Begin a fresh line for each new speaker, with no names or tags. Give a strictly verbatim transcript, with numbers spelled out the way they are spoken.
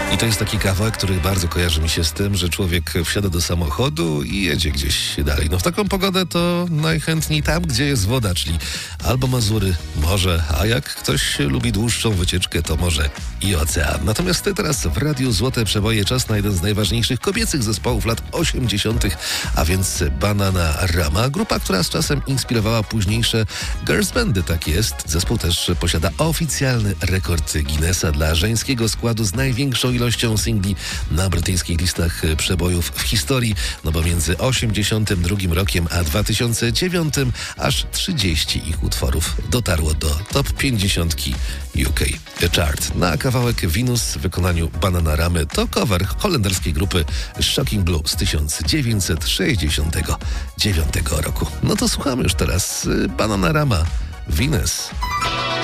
I to jest taki kawałek, który bardzo kojarzy mi się z tym, że człowiek wsiada do samochodu i jedzie gdzieś dalej. No w taką pogodę to najchętniej tam, gdzie jest woda, czyli albo Mazury, morze, a jak ktoś lubi dłuższą wycieczkę, to może i ocean. Natomiast teraz w Radiu Złote Przeboje czas na jeden z najważniejszych kobiecych zespołów lat osiemdziesiątych, a więc Bananarama. Grupa, która z czasem inspirowała późniejsze girls bandy, tak jest. Zespół też posiada oficjalny rekord Guinnessa dla żeńskiego składu z największą ilością singli na brytyjskich listach przebojów w historii, no bo między osiemdziesiątym drugim rokiem a dwa tysiące dziewiątym aż trzydzieści ich utworów dotarło do top pięćdziesiątki U K Chart. Na kawałek Venus w wykonaniu Bananaramy to cover holenderskiej grupy Shocking Blue z tysiąc dziewięćset sześćdziesiątego dziewiątego roku. No to słuchamy już teraz Bananarama, Venus.